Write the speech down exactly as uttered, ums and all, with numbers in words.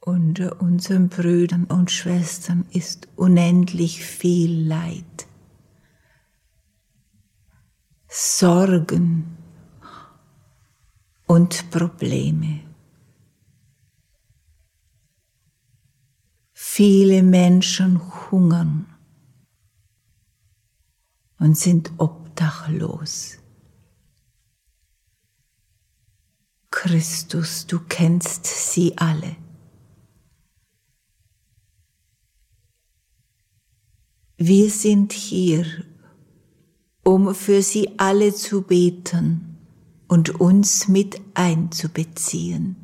Unter unseren Brüdern und Schwestern ist unendlich viel Leid, Sorgen und Probleme. Viele Menschen hungern und sind obdachlos. Christus, du kennst sie alle. Wir sind hier, um für sie alle zu beten und uns mit einzubeziehen.